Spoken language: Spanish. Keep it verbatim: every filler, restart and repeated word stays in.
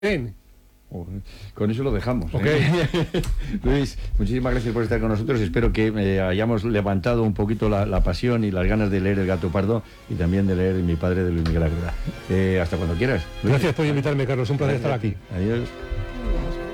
Bien. Con eso lo dejamos. Ok. ¿eh? Luis, muchísimas gracias por estar con nosotros. Espero que eh, hayamos levantado un poquito la, la pasión y las ganas de leer El Gato Pardo y también de leer Mi padre de Luis Miguel Agreda. Eh, hasta cuando quieras. Luis. Gracias por invitarme, Carlos. Un placer estar aquí. Adiós.